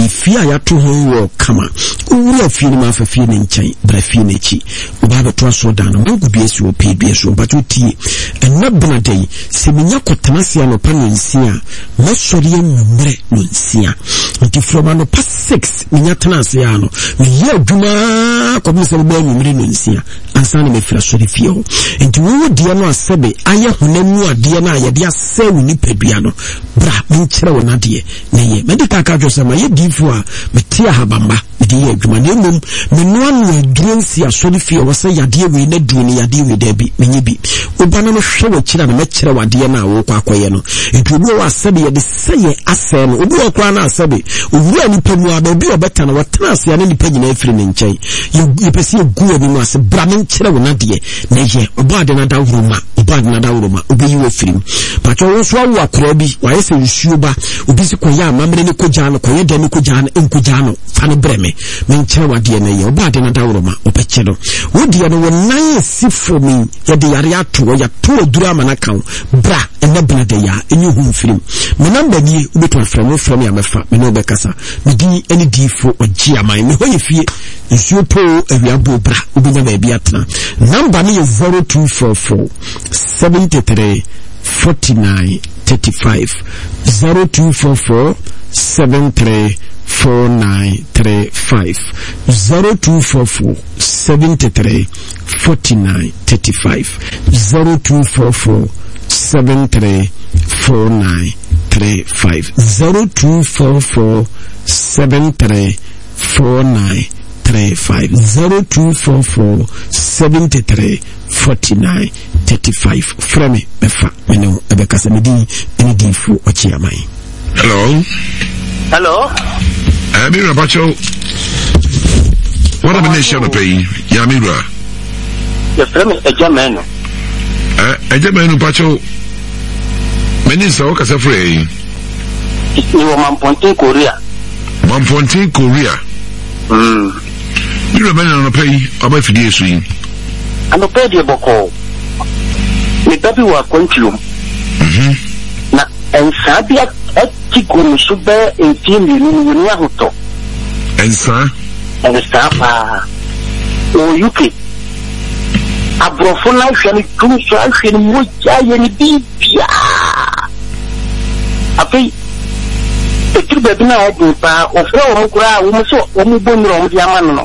fia ya to ho wo kama uri fie ni ma fa fie ne nkyɛn bra fie ne chi oba be to aso da no mangu bi esi o pe bi eso ba to tie enna bena dai se menya kotena sia no pa no nsia masori enumre no nsia nti from no pa 6 menya tena sia no me ye adwuma ko bi se be enumre no nsia ansa na me fira sori fie ho nti wo die no asebe aye honanu ade na ye de asɛ wo nipadua no bra menkyerɛ wo nade na ye medika ka dwo sama ye difo a metia habamba de ye adwuma na mmom menua no adrensi asori fie wo sɛ yade we na du ni yade we da bi menye bi oba no hwɛ wo kyerɛ na mekyerɛ wade na wo kwa akoye no nti obi wo asebe ye de sɛ ye asɛ no obi wo kwa na asebe owura nipa mu a ba obi obeta na watena ase na nipa nyina afiri ne nkyɛn ye pese egu obi mu ase bra menkyerɛ wo nade na ye oba de na da wuruma obi yi wo firim but wo so awo akora bi wa yɛ sɛ nsuo ba obi si ko ya amamre ne ko gya no ko yɛ de ne ko gya no enko gya no fa ne breme menkyerɛ wade na ye oba de na da wuruma obɛkyɛ no wo de no wo nan si for me ye de yare ato ya to duru amana kan bra ene bna de ya enyi hu firim me namba ni obeto from ya mefa me no bekasa me din eni difo ogi aman me hoye fie nsuo po awiabo bra obenya ba bia tena namba ni 0244 73 49 35 0244 73 4935 0244 73 49 35 0244 73 49 35 0244 73 49 35 0244 73 49 35 frame befa meno ebekasa medi eni difu ochiamai. Hello. Amira Pacho. What am I nation to pay? Yamira. Your friend is a German. A German Pacho. Many so as a free. You are Mamponte Korea. Mamponte Korea. You remain on a pay about for the swing. I'm a pay the boko. The baby was consumed. And Sabia Tikun Super in Team Yahuto. And sir? And the staff or UK. A brofona shall do so in Muja and Bia. I pay a two baby now of no gra, woman so omubun rom Yamano.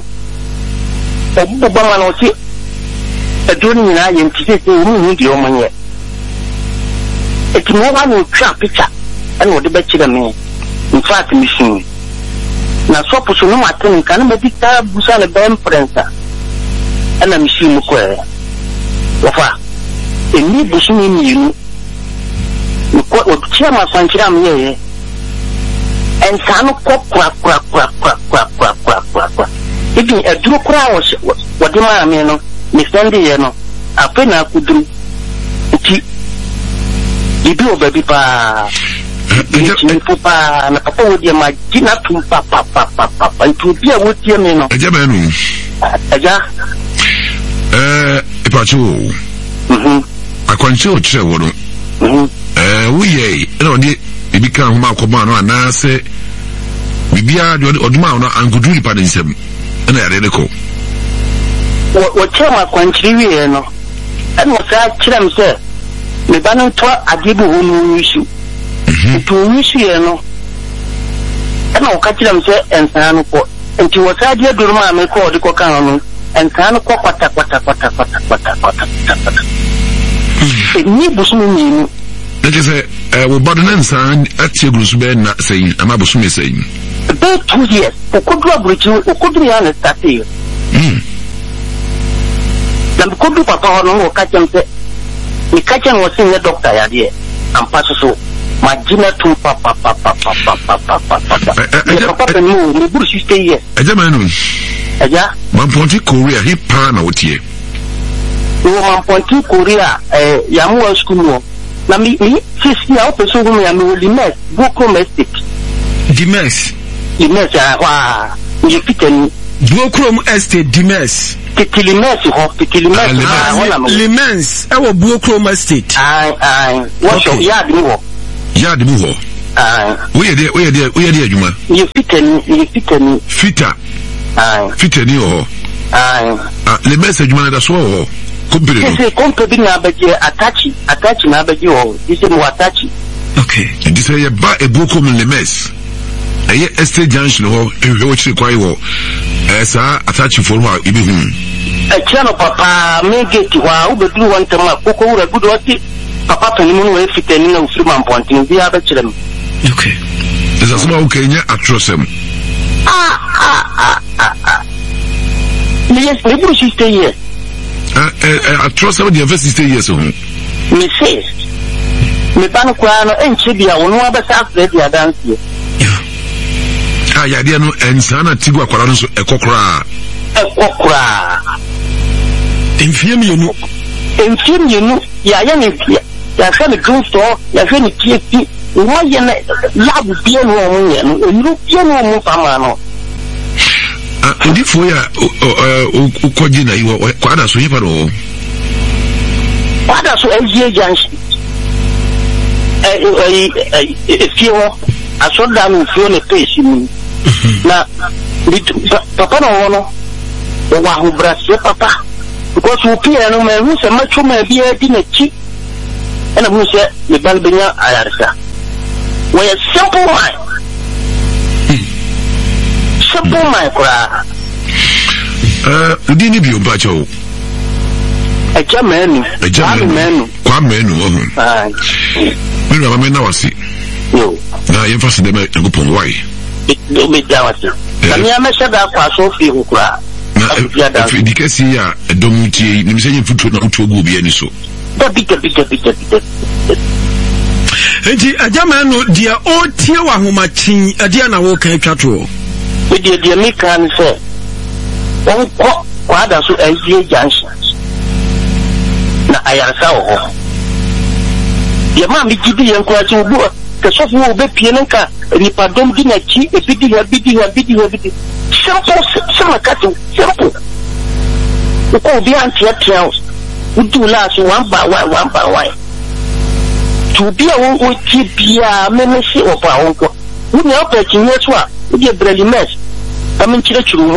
Obama see a doing in I am to say, your money. It's no one will trap picture and what the better me. In fact, machine. Now, so push no matter can make it a busala bam prensa and a machine square. Wafa, a new bushing in you. What chairman Sancham here and Sano quack. If you a true crowd, what the man, Miss Andy, a penna could do. You do baby pa na papa wo dia magina tum papa itu dia wo tie me no aja menu aja ipacho akwanche o kire wo no wo ye na odi ebika ho makoma no anase bibia de oduma no ankuduri pa de nsem na yare ne ko wo chema kwanchiri wie no ana sa kire me se me banu to adibu hunu issue to issue no ana o ka kire me se ensan no ko enti wo sa dia duruma me ko di ko kan no ensan no ko kwata ni busumu ni That is we bought an ensan at Chegru's bed not saying I'm Abusumi saying about 2 years o could be honest that year na could do papa no ka kire me se the kitchen was in the doctor idea and pass so magina to papa me bush stay here ajamanu aja Mamponte Korea he pan out here Mamponte Korea yamu school no na me sisi ya opeso go ya me limes Buchromestic Dimes wa you kitchen Buchrom Estate Dimes Tikilimes Limens ewo Buchrom Estate what's your yard mu Where the Juma? You fit any. Fita. Fita ni oh. The message man that's all. Company attach na abeji oh. This is what attach. Okay. This is a book in the mess. A estate junction or which require as attach for what you be. A channel papa make it wow, but do one time Coco a good what Papa Penimon will fit any of Freeman Ponting, the other children. Okay. There's a small Kenya across him. Yes, maybe she stay here. I trust how the first stay here so. Me says, me Panuano and Chibia will no other half let you dance here. Yeah, no, and Sana Tigua Coranso, a cockra. In film, you know, you're a good store, you're going to keep why you love being woman, you look young woman, Pamano. If we are Ukojina, you are quite a sweeper. What are so LGA Junction? If you are a short down in Fiona Pace, you mean. Now, Papa no one who brass your papa because we appear no man who's a much may be a dinner cheap and who said the Balbina Ayarsa. We a simple mind. Simple mind, cry. Didn't you, Bacho? A German, we never know. See, no, now you first them to go on why. It will be down. I said that for Sophie who cry. If you can see a domuti, you say you put to go be any so. Enti ajamano dia o tie wa homachin adia na wo kan twato. We dia me kan say. Won ko kwada so LGA Junction. Na ayarsa ho. Dia ma mi gidi yan ko achi obu ke so fu obe pie nka ripa dom di na chi ebidi. Simple kato simple. Ko bi antia we do last one by one. To be a one TPA, Memesi or Paonco. We are operating yes, what? We get barely mess. I mean, church room.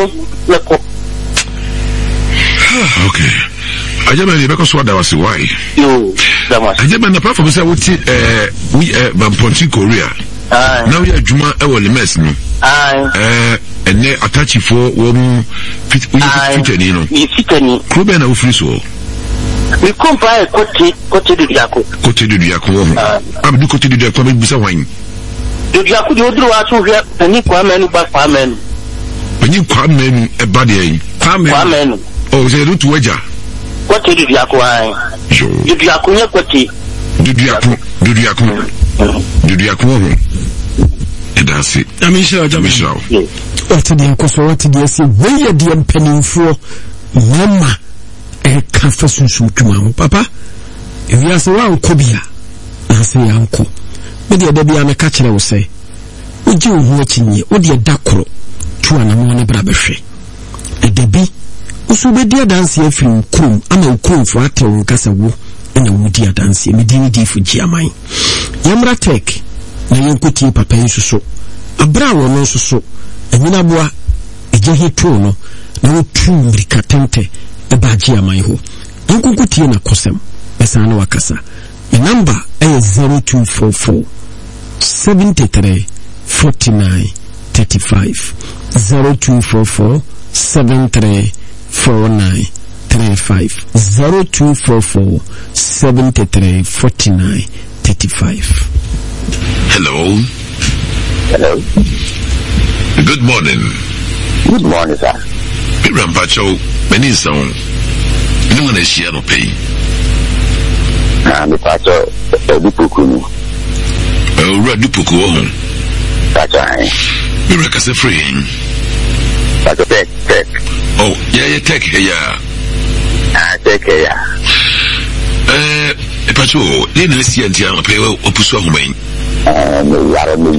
Okay. I just mean because what was why you that was I just mean apart from say we Bamponti Korea. Now we are Juma Ewoli mess no. And they attach for one fit you know. You fit any. Club na free so. We come by a Cote de Diaco. Cote de Diaco. I'm do Cote de Diaco bisa wine. The Diaco you do aso here and you come and back farmen. When you come in a body farmen. Oh, they do to wager. Cote de Diaco I. You Diaco ya Cote. Do Diaco. And that's it. I mean sure. What the Koso what the say we the penning for mama e kafa sunsun tuma papa if you say wa nkobia na say anko me de bia me ka kire wo say uji wo ho akinye wo de dakoro tu anamo ne bra behwe e de bi usu be dia dance afiri krum ama ukrum fo atewo kasa wo na wo dia dance me di fu giaman yamra tek na yenkuti papa nsuso abra wo no nsuso anyina boa eje hitu no na wo tu mrikatente ebaji amai ho nkunkutie na kosem besana wakasa the number is 0244 73 49 35 0244 73 49 35 0244 73 49 35. Hello. Good morning. Good morning, sir. Rampacho, many sound. You want to share no pay. The Pacho, Dupuku. Red Dupuku. That's right. You reckon free. Pacho tech. Oh, yeah, tech here. Tech here. Pacho, didn't see until I play or pursue home. We are in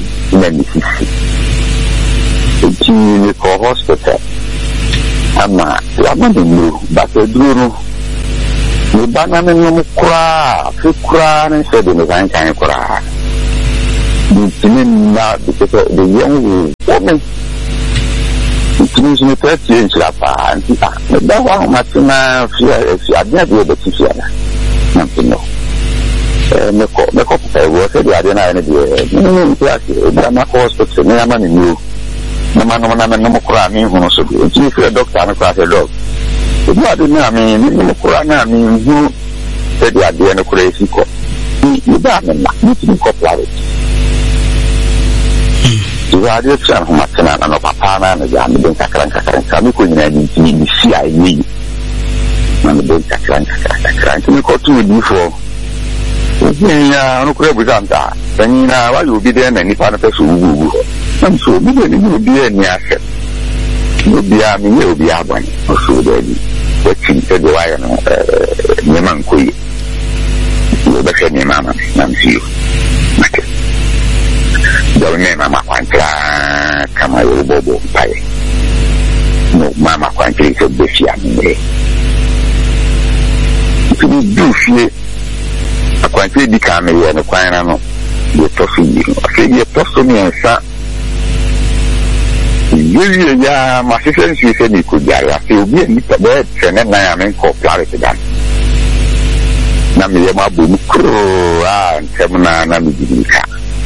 the hospital. Ama wabandi no bateduro ni banana no kura fikura na se de nzan kan kura now because the young woman it means me to change la pa and that one matina fear if you are never able to fear nothing no me ko wo se dia na na dia class na hospital me ama ni new na kura mi hono so bi ti fi doctor na class dog you are na me ni kura na mi hu se dia na kura esi ko ni da me na ni ko plare you are the son of Matana and papa na ya me den kakran kami ko nyina ni si ayi na me den kakran ni ko tu di fo ya no kure buzanta na wa you be there na ni pa na pesu ugu am so bi ni bi ni ase no bi a mi ni obi abani so de bi wetin te de wa no ni man ko yi no be se ni mama na mi yo do ni mama kwantra kama yo bobo pai no mama kwantra so be fi amire tu du fi akwanti di ka me ye no kwan na no ye tosu yi afi ye tosu mi ensa ye ya ma se se ni ko ja afi obi ni ta be tene na ya men ko plare te dan na me ye ma bu mu kro ntem na mi di ka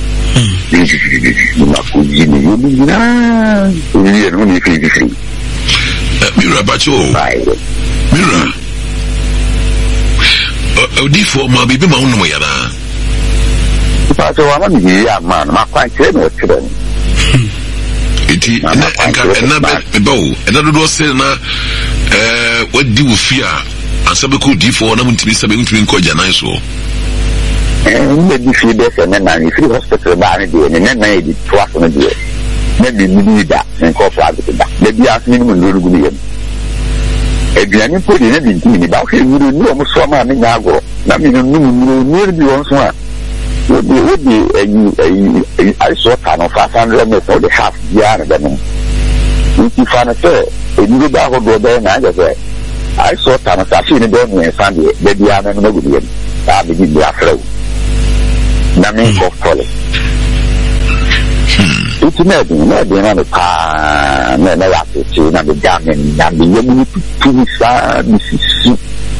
ma ku ji ni yo ni na ye no ni fi Mira bacho Mira Odifo ma bibi ma unu ya na. Pato wa ma bi ya ma ma kwa che no tire ni. Iti na be bawo na do se na wadi wo fi a asabe ko odifo na muntimi sabe muntimi ko jana so. Ne di fi de se na ni free hospital ba ni de ne na e di twa so na de. Ne bi ni da nko fa de da. Ne bi asini mu nduru gu ni Ediani po de na bi ntimi ni ba hwe wuru ni o mo so ma me nya agoro na me no nu bi won so a odi I saw tan of 500 meters for the half year da no nti fa na se eni ba ho do be na ja se I saw tan sa fi ni do ni san de bia na no gu ni ta bi bi afro na me ko fole It's not the pa na ya te na the gamen na the yemu tu sa misisi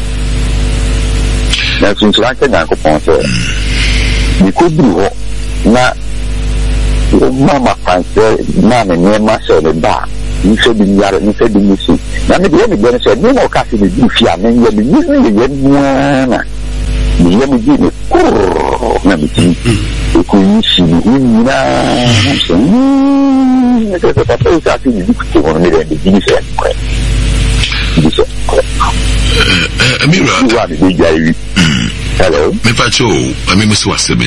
na sunsu ake na ko ponse ni ko bi ho na mama panse na me ma se le ba ni se bi yare ni se bi misi na me de me se ni mo ka se bi fi a me ye ni na ni yemu bi ni na bi ti ko yi si ni na so ni se ta pa sa ti ni ko ko ni de ni se ko Amira hello me pacho ami musu asebe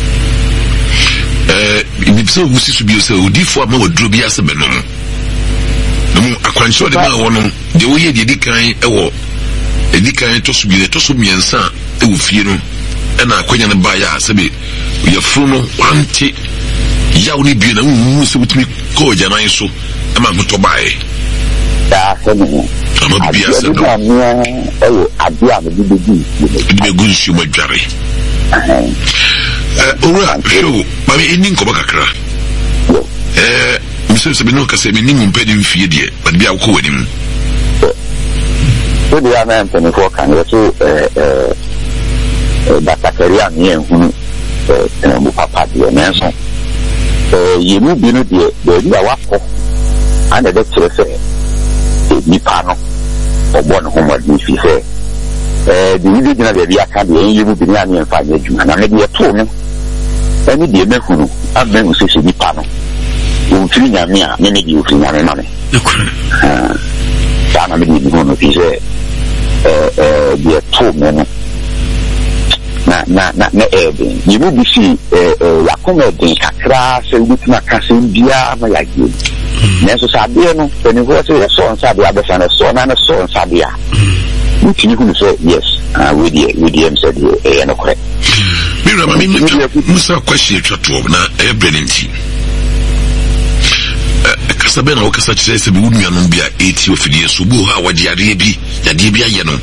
ibi so wusi su bi o se odifo ama wodro bi asebe no no akwancho de ma wono de wo ye de dikan ewo edikan to su bi to so miensa e wo fie no na akwanya ne ba ya asebe ye furu no wanti ya woni bi na wu se butumi ko janan so ama goto bae da se no ama bi asa no adia me bi gu nsu ma dware ora show ma me eni nko bakakra mse se bi no ka se me ni mu pedi mfie de ba bi akọ wani mu so they are meant to for can so data career ni ehunu mu papa de na so yemu bi no de bi awakọ and the church ni pano obon homo di fi se the video na be aka de yemu bi na ni fa adwuma na me de to no ani de mehunu amen so se ni pano o fi nyame a me ne di o fi nyame ma me sana me di hono fi se de to me no na ebe yemu bi si yakoma de kakra se wutima kase bia ma yage Neso sabia no, when you go to the son sabia, the son and a son sabia. Which you could say yes, with him said no correct. Mira, I mean, Musa question to na Ebrenity. Casabena or Cassac says the woman be 80 of years, Subu, how would Yadibi, Yeno.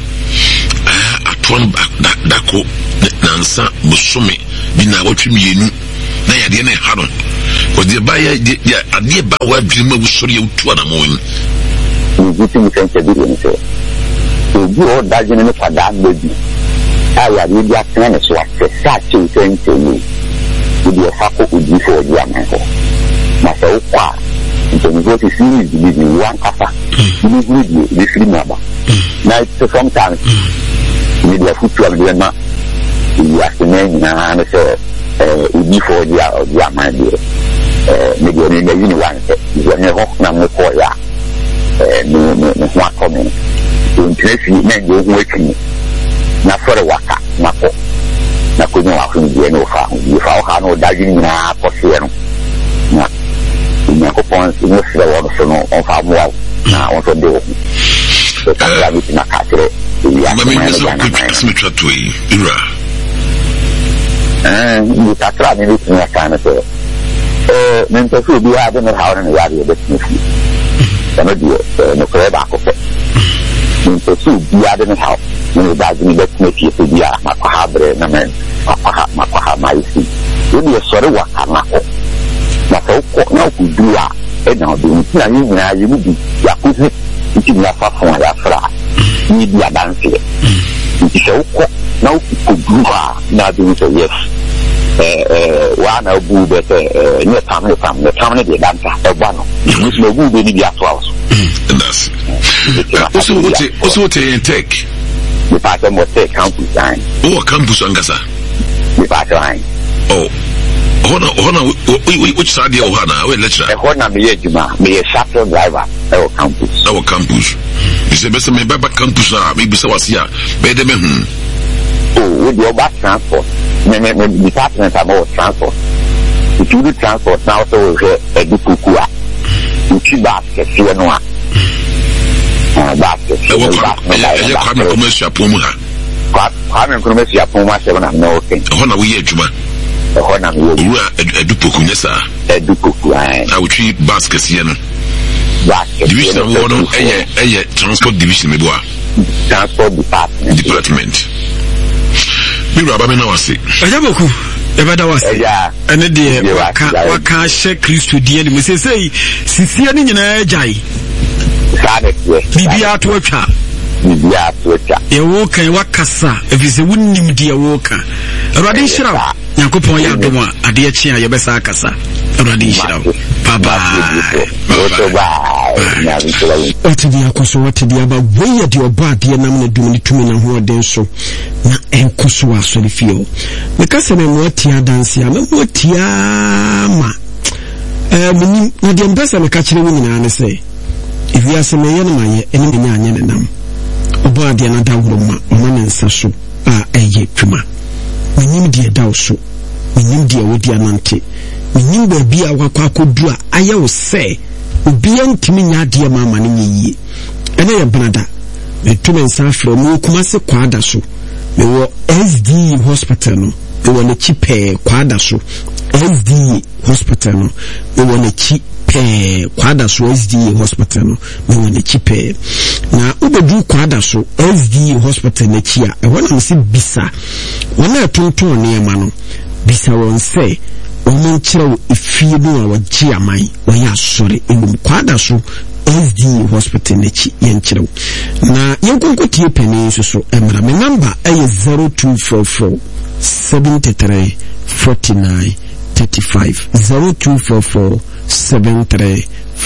At one back, Dako, Nansa, Busumi, Bina, what you mean, Naya ade na ha no o de ba ya ade ba wa dream we sori ya utu na mo yin Guti mi kan chebi ni so. Obi o daje ne fada gbebi. Aya bi dia kan ne so ase sa che tente ni. Obi o fa ko obi fo obi amanko. Ma se o kwa. Nto ni go ti series bi ni wan kafa. Ni guru di film aba. Na sometimes ni dia futu abi na. Ya sene na na so obi fo obi amanko. Me dia ni wan se. Dia ne ho na mo ko ya. No what coming to interest you men go working na for a waka nako na ko no afu die no fa you fa ha no da yin na ko se no na ko pon no se wa so no on fa mo na on so de so ka la mi na ka tere ya ma me so me twa to yi ira ni ta tra ni ni na ka na so men to su bi ha de no ha na ya de ni no dia no kre ba ko pe nto su bia de no ha no da ni bet me fi se bia ma ko ha bre na men ma ko ha mai si yo ni sore wa kana ko na ko na ku dua e na do ni na ni na yi bi ya ku se ti na fa fon ya fra ni bia danse ti se ko na ku dua na do so yes wa na bu bete ne tamne de danta e ba no no bu be ni bi atwa so that's also take the part of the campus line campus angasa the part line hona which side you hona we lecturer hona me ejuma me shuttle driver our campus you say best me baba campus me bisa wasia be de me with your back transport me department about transport if you do transport now so a dukukua you basket here no basket kwame commercial pomu ha kwame commercial pomu ha se na no thing hona we ejuma hona me edupoku nyesa edupoku ai I will treat baskets here no basket division one eye transport division me boa transport department Biro aba me na wase. Ajaboku ebada wase. Ene de waka hye Kristo die ni mesesei sisia ni nyina ajai. Sade ye. Bibia to atwa. Ye wo kan wakasa efise wunnim de wo kan. Awurade nhira. Yakopon ya dom a ade a chia ye besa akasa. Awurade nhira. Baba. Otidi akoso watidi aba we de oba de nam na dum ni tumi na ho oden so na enkoso asori fio. Mekase na mo tia danse a mo tia ma. Mini na de mbesa me ka kire wo nyina ne se. If you are saying me maye eni me nya anya nenam. Oba de na dawro ma o ma nsa so a eye twuma. Menyim de dawo so. Menyim de wodi anante. Menyim ba bi a wakwa akodu a aye wo se obi antimi nya de ma ma ne yie. Ene ye brada. Me tume nsa afro mu kuma se kwada so. Me wo SD hospital no. Me wo ne chipe kwada so. SD hospital no. Me wo ne chi kwada so SD hospital no me wona chipe na ubedu kwada so SD hospital na chia e wona mse bisa wona tonton ne ma no bisa won se o mon kire ifie no a wagye aman woya sore enum kwada so SD hospital na chi yen kire na yenkonkotie pani so emra me number ay 0244 73 49 35 0244 734935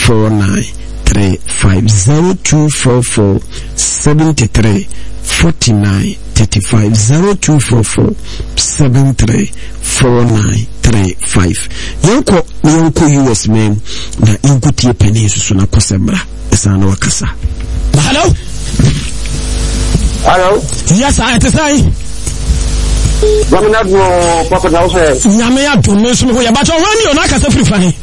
0244 73 49 35 0244 73 49 35 Yonko US men na inkutie peni susu na kosembra esana wakasa. Hello? Yes, I say. Governor no Papa House. Nyame ya dume so ho ya bacho wani ona kasa free fine.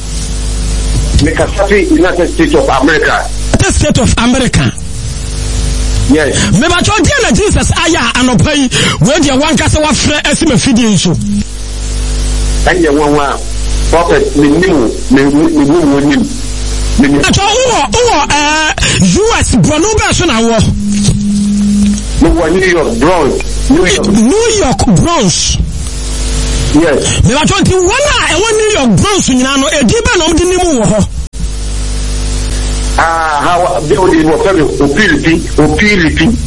United States of America. United States of America. Yes. Me bacho dia na Jesus aya anopai we dia wan kasa wa frɛ asime fidie nso. Anya wanwa prophet minimu nim. Bacho wo US Bronu ba so na wo. New York Bronx. New York Bronx. Yes. Me ba tonti wala e won New York Bronx nyina no edi ba no mde nimu wo ho. How they would Opilipi.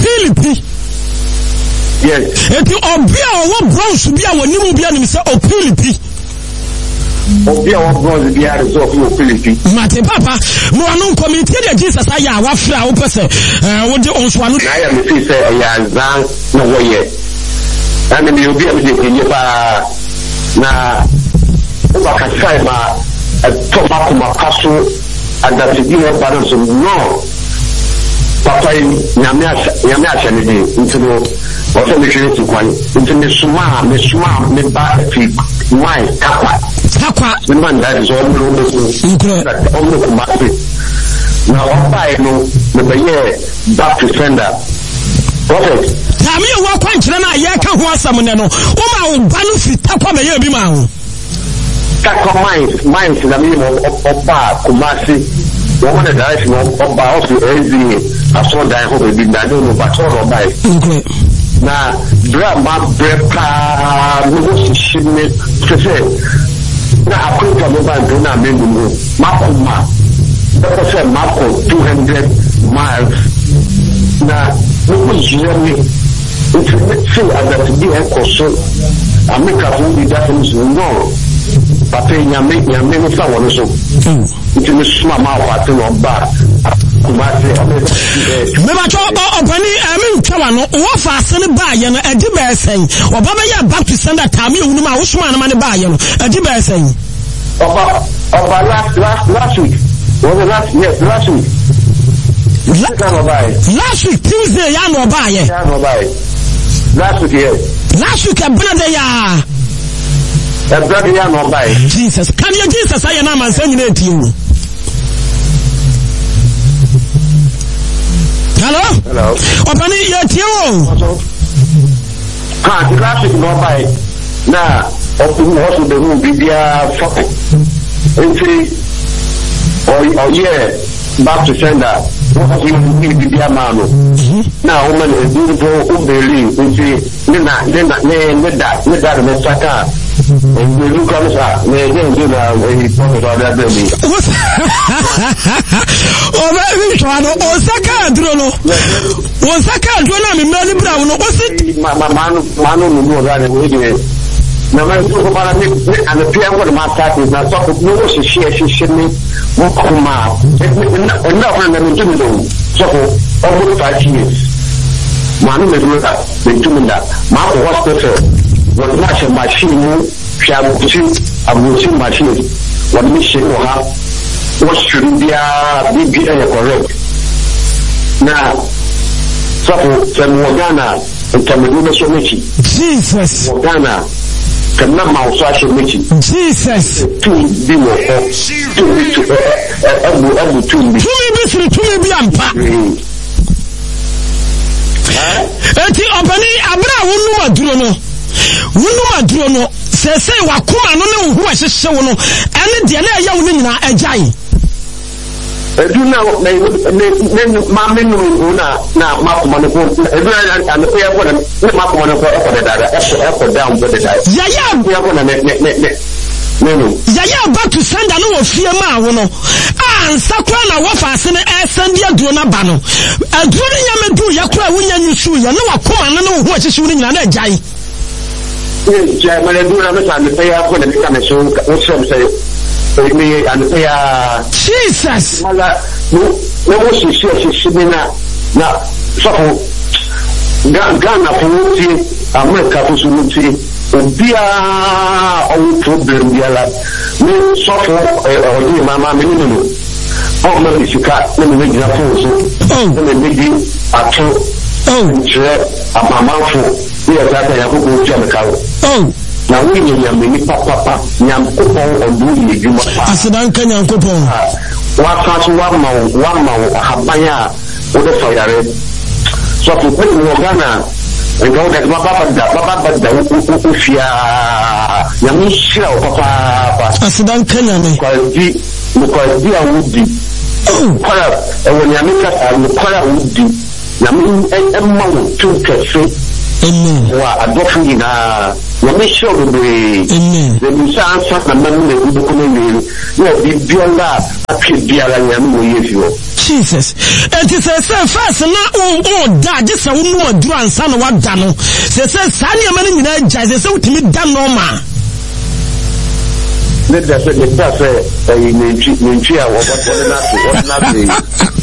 Yes. Eti obia wo Bronx bia woni mu bia nim se Opilipi. Obia wo Bronx bia so Opilipi. Mate papa, mo anu committee de Jesus aya wa fra wo pese wo de onso anu. Na ya me say ya zan na wo ye. And me obi am de kenye pa na o ba ka sai ma to ba ko ma kaso adati bi e ba so no papa nyame asa ne de ntino o se me kire ti kwan ntino suma me ba fi why takwa me man da so o mo ko ma fi na o ba no me be ye back to sender prophet Tami wa kwankyere na ye ka ho asam ne no o ma wo ba no fi takwa me ye bi ma ho takwa mines na me mo oba kumasi wo mo na direction oba of the AZ aso dan ho be na do no ba to ro bai na drama brepa no shi me se na akwai mo ba do na me mu makoma da se mako 200 miles na no jiyami it's that be a question America will be that no papa nyame no fa wono so it's me suma ma wa te no ba kuma se me ba to opani ame ntwa no wo fa ase ne ba ye no adi ba esen oba ba ya back to sender time ehunu ma wo suma na ma ne ba ye no adi ba esen oba last week last week last week Tuesday ya no ba ye last week yes last week brother ya brother ya no ba Jesus can you Jesus aye na man say nyina etie wo hello opani ye tie wo last week no ba na open what the room bibia fuck enti oh yeah back to sender what you bibia mano na woman is beautiful ubeli enti ne da me saka and we look at us me do na e prophet order them o baby twano o saka duro no o saka duro na me mali bra no o si mano no ga ne we de na ma so para me and pia what ma start is na so no so share me mo kuma na fa na me do me so over 5 years manu me do that me do me that ma ko hospital what na she machine abuchi machine what me she no ha what should be correct na so Morgana ntamedume so mechi Jesus Morgana kana mauso ashe mechi Jesus tu bi wo tu bi ampa eti opani abra wonu maduro no sese wakoma no ne wo hwehye wo no ene de na eya wo nyina agyae edu na ma menu na makoma no ko edu na ko ya ko na makoma no ko e ko de dada e ko down go de dada ya ko na yaya back to sender no wo fie ma wo no ansa kwa na wo fa ase ne e send ya duro na ba no aduro ne nya medu ya kwa wo nya nyusu ya na wakoma no ne wo hwehye wo nyina na agyae yeah, my do na me say ya ko na me come so what say me and say Jesus mala no she na so Ghana for wuti America for wuti obia o problem dia la me so for o mama me no o ma bisika na me gina fo so na me di ato nche amama fo yes I say ko ko jam kawo na we nyam ni papa nyam ko odu ni djuma asidan kan nyam ko wa ka so wa ma habanya o de fayare so ko ko mo Ghana ngo da baba da o fia nyam shira o papa asidan kan nyam ko di awudi kwara e woni amika kwara wudi nyam emma o tu kefe wa adofo nyinaa na me show bebree the musansa na manu na gudu kuma ni na bibiola atwebiara nyame mo yefio Jesus. And it says, first, na da, just a woman do and son of what dano. Says, Sanya man in the jazz, so to me, done no man. Let us say, in chair, what not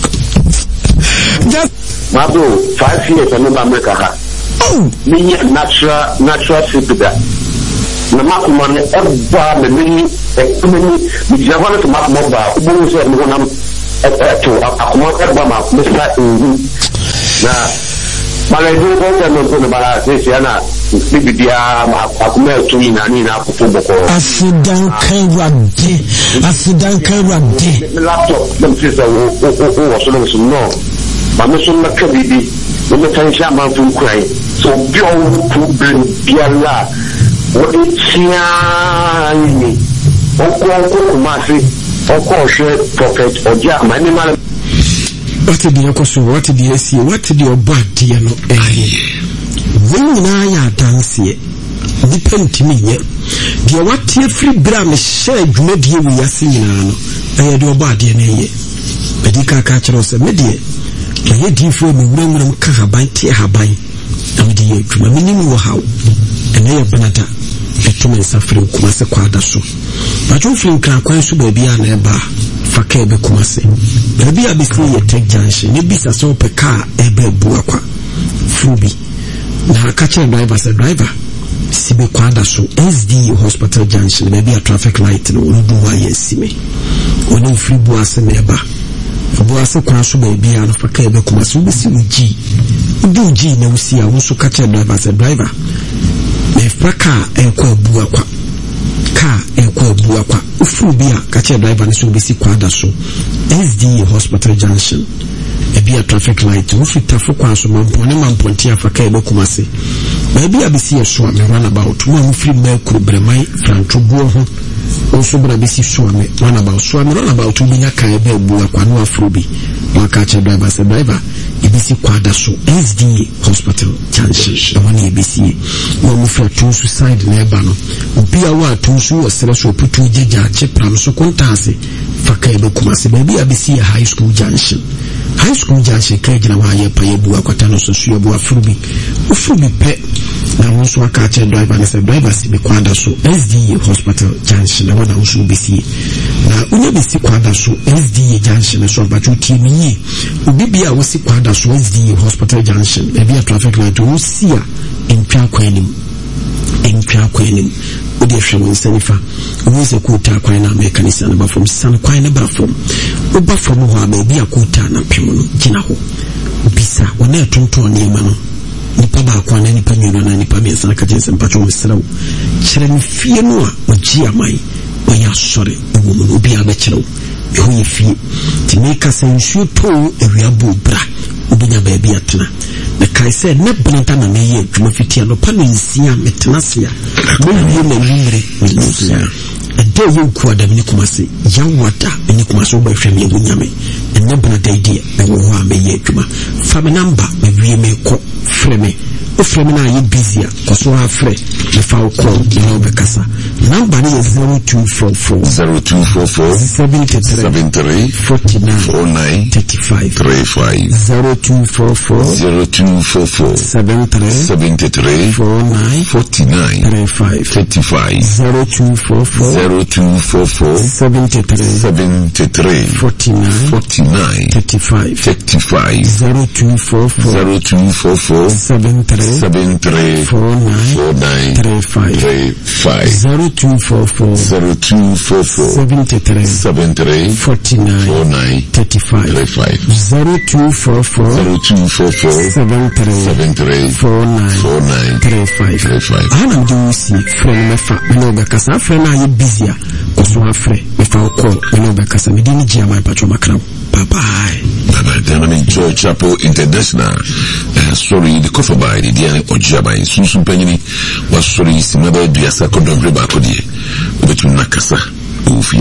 just Mabro, 5 years, I remember America. Oh, me natural super. Na makumane eba me mini mi javana to makumoba ubu se mo na to akuma eba ma mesa na mala ndu ko na bala se yana bibidia akuma to ni na akufu boko asidan kawade laptop dem se so no ba me so na kabibi me tan sha ma fu krai so bio problem biala what is here? Prophet or Jam, animal. What did you say? What did you see? What did your body know? When I dance here, depend to me. Dear, what your free bram shared made you with your singing. I had your body in a year. Medica catcher was a media. The head you for me, women, Kahabai, Tiahabai. I'm the minimum how. And I have Benata. Etume safari kumase kwa daso bajo flim kra kwan so ba bia na eba faka be kumase ba bia be see tech junction ne bisa so pe car ebe bu akwa frubi na akache driver say driver sibe kwa daso SD hospital junction be bia traffic light no ndu wa yesime oni free bu ase na eba bu ase kwa so ba bia na faka ebe kumase be si uji uji na usi a wo so kache driver say driver Efraka ekwa buakwa ka ekwa buakwa ufubia kache driver ni so besi kwada so SDA hospital junction ebia traffic light ufita fukwa so mamponti afaka ebe kumase baby abisi yeso ame run about mo amfiri mekuru bremai frantrobuo ho also bra besi so ame run about so ame run about ubinya ka ebe buakwa no afrobi wakache driver se driver ebisi kwada so SDA hospital junction wani ebisi mo mufra to suicide na eba no obia wa to su osere so putu jeja che pram so kontase faka ebe kumase baby abisi high school junction kajina wa ye pa ye bua kwata no so su bua furubi pe na wo so akache driver na se driver si be kwada so SDA hospital junction na wona wo so bisi na unya bisi kwada so SDA junction so ba tuti minyi ubibia wo si kwada so SDA hospital junction e bia traffic light wo sia entwa kwanim odi ehwe nsanifa wo se kuta kwan na mekanisa na ba from san kwan na ba from oba from ho aba bia kuta na pem no gina ho bisa wona etonto ne ma no nipa ba kwa na nipa nyino na nipa miensa na kaje sempacho mesrawo kire ni fie no a ogia mai oya sore wo no obi aba kirewo ho ye fie ti make sense to ewiabo bra obinya ba bia tena the kai said na benata na meye dwuma fitia no pa no nsia metenasia mo wie na numere nsia ade yo ku adam ni kumase yawada ni kumase oba hwam ye bunyame na benata idea e wo ho ameye dwuma fa me number me wie me ko freme o freme na ye busy ko so ha fre me fa o call na obekasa number ni 0244 73 49 35 0244 73 49 35 0244 73 49 35 0244 73 49 35 0244 73 49 35 0244 73 49 35 ana mjusi friend mefa mnoga kasa friend na ye busy koso afre mefa call mnoga kasa medini jama pacho makram bye bye. Then Joy Chapel International. Sorry, the cover by the Diana Ojaba in Susun Penny was sorry, Simaba Diasa Kodon Rebakodi, between Nakasa, Ufia.